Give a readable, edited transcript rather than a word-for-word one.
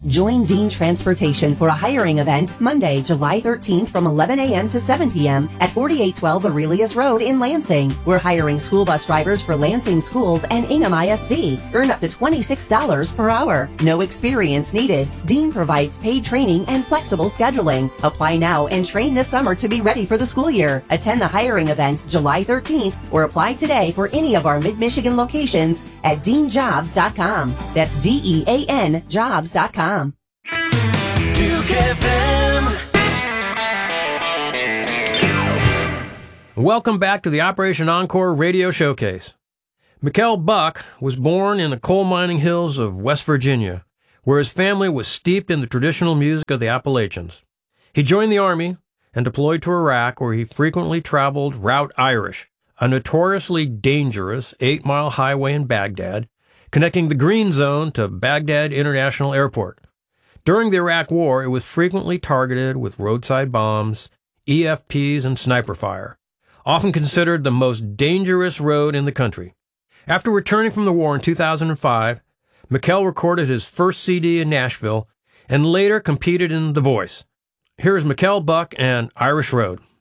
Join Dean Transportation for a hiring event Monday, July 13th from 11 a.m. to 7 p.m. at 4812 Aurelius Road in Lansing. We're hiring school bus drivers for Lansing Schools and Ingham ISD. Earn up to $26 per hour. No experience needed. Dean provides paid training and flexible scheduling. Apply now and train this summer to be ready for the school year. Attend the hiring event July 13th or apply today for any of our Mid-Michigan locations at deanjobs.com. That's DEAN jobs.com. Duke FM. Welcome back to the Operation Encore Radio Showcase. Mikkel Buck was born in the coal mining hills of West Virginia, where his family was steeped in the traditional music of the Appalachians. He joined the Army and deployed to Iraq, where he frequently traveled Route Irish, a notoriously dangerous 8-mile highway in Baghdad, connecting the Green Zone to Baghdad International Airport. During the Iraq War, it was frequently targeted with roadside bombs, EFPs, and sniper fire, often considered the most dangerous road in the country. After returning from the war in 2005, Mikkel recorded his first CD in Nashville and later competed in The Voice. Here is Mikkel Buck and Irish Road.